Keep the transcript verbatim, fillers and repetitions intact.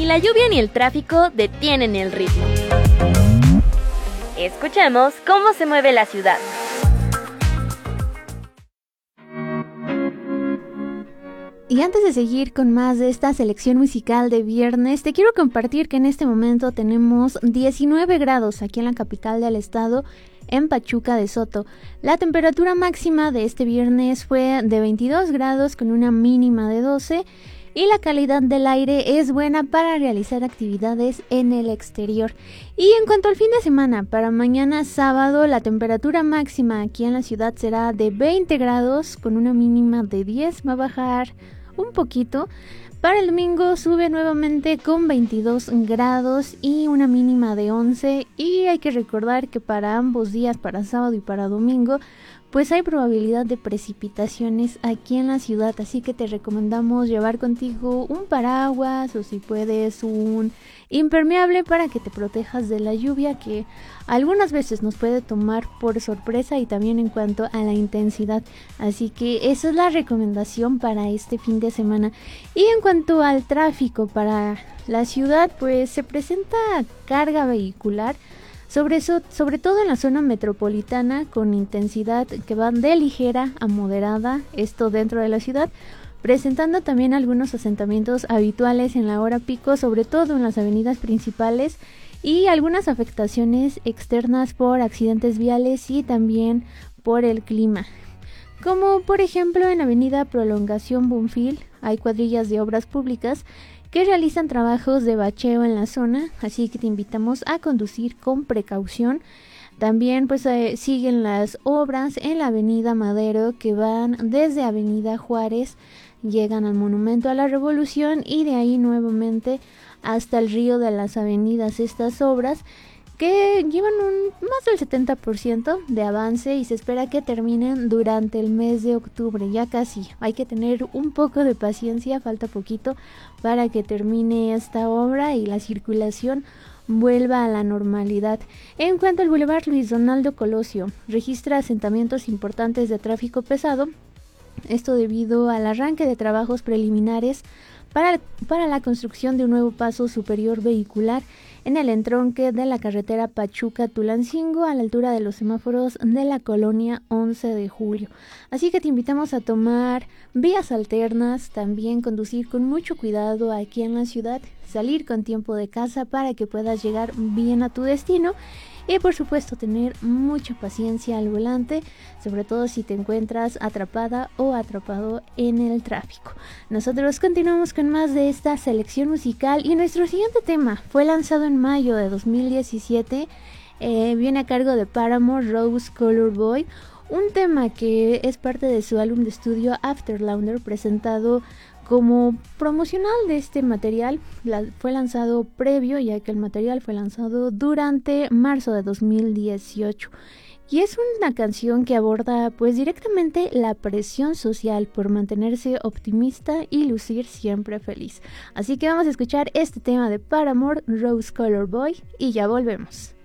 Ni la lluvia ni el tráfico detienen el ritmo. Escuchemos cómo se mueve la ciudad. Y antes de seguir con más de esta selección musical de viernes, te quiero compartir que en este momento tenemos diecinueve grados aquí en la capital del estado, en Pachuca de Soto. La temperatura máxima de este viernes fue de veintidós grados con una mínima de doce y la calidad del aire es buena para realizar actividades en el exterior. Y en cuanto al fin de semana, para mañana sábado la temperatura máxima aquí en la ciudad será de veinte grados con una mínima de diez, va a bajar un poquito. Para el domingo sube nuevamente con veintidós grados y una mínima de once, y hay que recordar que para ambos días, para sábado y para domingo, pues hay probabilidad de precipitaciones aquí en la ciudad, así que te recomendamos llevar contigo un paraguas o si puedes un impermeable para que te protejas de la lluvia que algunas veces nos puede tomar por sorpresa, y también en cuanto a la intensidad. Así que esa es la recomendación para este fin de semana. Y en cuanto al tráfico para la ciudad, pues se presenta carga vehicular, Sobre, eso, sobre todo en la zona metropolitana, con intensidad que va de ligera a moderada, esto dentro de la ciudad, presentando también algunos asentamientos habituales en la hora pico, sobre todo en las avenidas principales, y algunas afectaciones externas por accidentes viales y también por el clima. Como por ejemplo en Avenida Prolongación Bonfil hay cuadrillas de obras públicas que realizan trabajos de bacheo en la zona, así que te invitamos a conducir con precaución. También pues eh, siguen las obras en la Avenida Madero, que van desde Avenida Juárez, llegan al Monumento a la Revolución y de ahí nuevamente hasta el Río de las Avenidas. Estas obras que llevan un, más del setenta por ciento de avance y se espera que terminen durante el mes de octubre, ya casi. Hay que tener un poco de paciencia, falta poquito para que termine esta obra y la circulación vuelva a la normalidad. En cuanto al Boulevard Luis Donaldo Colosio, registra asentamientos importantes de tráfico pesado, esto debido al arranque de trabajos preliminares para, para la construcción de un nuevo paso superior vehicular en el entronque de la carretera Pachuca-Tulancingo, a la altura de los semáforos de la colonia once de julio. Así que te invitamos a tomar vías alternas, también conducir con mucho cuidado aquí en la ciudad, salir con tiempo de casa para que puedas llegar bien a tu destino. Y por supuesto tener mucha paciencia al volante, sobre todo si te encuentras atrapada o atrapado en el tráfico. Nosotros continuamos con más de esta selección musical y nuestro siguiente tema fue lanzado en mayo de dos mil diecisiete, eh, viene a cargo de Paramore, Rose Color Boy, un tema que es parte de su álbum de estudio Afterlounder, presentado como promocional de este material. La, fue lanzado previo, ya que el material fue lanzado durante marzo de dos mil dieciocho. Y es una canción que aborda pues directamente la presión social por mantenerse optimista y lucir siempre feliz. Así que vamos a escuchar este tema de Paramore, Rose Color Boy, y ya volvemos.